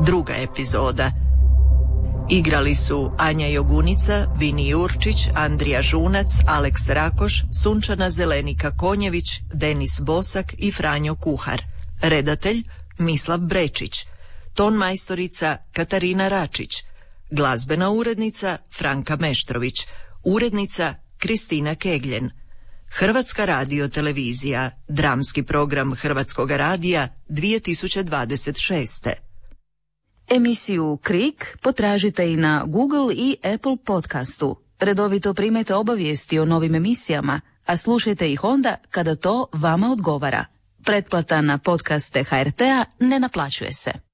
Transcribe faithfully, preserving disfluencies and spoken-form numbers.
druga epizoda. Igrali su Anja Jogunica, Vini Jurčić, Andrija Žunac, Aleks Rakoš, Sunčana Zelenika-Konjević, Denis Bosak i Franjo Kuhar. Redatelj Mislav Brečić. Ton majstorica Katarina Račić. Glazbena urednica Franka Meštrović. Urednica Kristina Kegljen. Hrvatska radiotelevizija, dramski program Hrvatskog radija dvije tisuće dvadeset šeste. Emisiju Krik potražite i na Google i Apple podcastu. Redovito primajte obavijesti o novim emisijama, a slušajte ih onda kada to vama odgovara. Pretplata na podcaste H R T-a ne naplaćuje se.